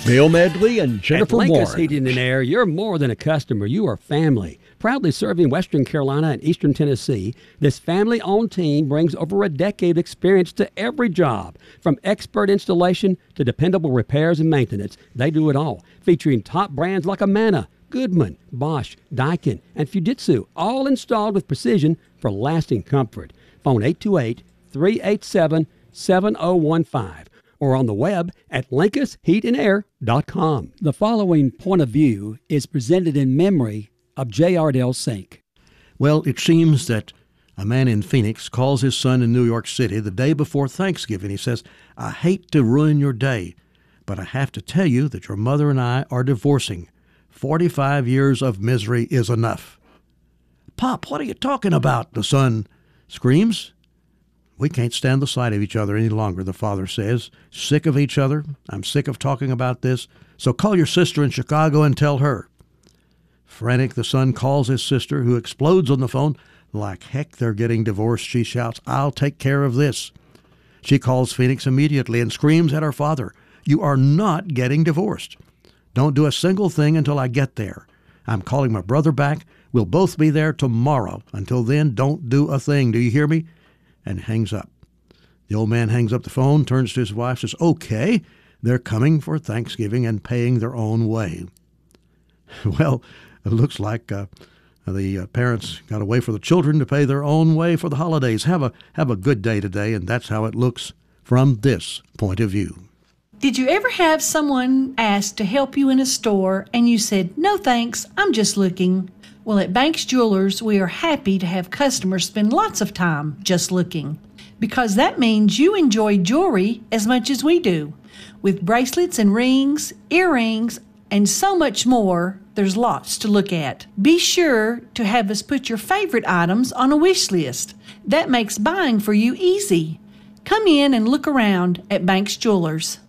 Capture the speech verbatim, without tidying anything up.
Bill Medley and Jennifer At Linkus Warren. Heating and Air, you're more than a customer. You are family. Proudly serving Western Carolina and Eastern Tennessee, this family-owned team brings over a decade of experience to every job. From expert installation to dependable repairs and maintenance, they do it all. Featuring top brands like Amana, Goodman, Bosch, Daikin, and Fujitsu, all installed with precision for lasting comfort. Phone eight two eight, three eight seven, seven zero one five or on the web at linkus heat and air dot com. The following point of view is presented in memory of J. Ardell Sink. Well, it seems that a man in Phoenix calls his son in New York City the day before Thanksgiving. He says, "I hate to ruin your day, but I have to tell you that your mother and I are divorcing. forty-five years of misery is enough." "Pop, what are you talking about?" the son screams. "We can't stand the sight of each other any longer," the father says. "Sick of each other. I'm sick of talking about this. So call your sister in Chicago and tell her." Frantic, the son calls his sister, who explodes on the phone. "Like heck, they're getting divorced," she shouts. "I'll take care of this." She calls Phoenix immediately and screams at her father, "You are not getting divorced. Don't do a single thing until I get there. I'm calling my brother back. We'll both be there tomorrow. Until then, don't do a thing. Do you hear me?" And hangs up. The old man hangs up the phone, turns to his wife, says, "Okay, they're coming for Thanksgiving and paying their own way." Well, it looks like uh, the uh, parents got to wait for the children to pay their own way for the holidays. Have a have a good day today, and that's how it looks from this point of view. Did you ever have someone ask to help you in a store and you said, "No thanks, I'm just looking"? Well, at Banks Jewelers, we are happy to have customers spend lots of time just looking, because that means you enjoy jewelry as much as we do. With bracelets and rings, earrings, and so much more, there's lots to look at. Be sure to have us put your favorite items on a wish list. That makes buying for you easy. Come in and look around at Banks Jewelers.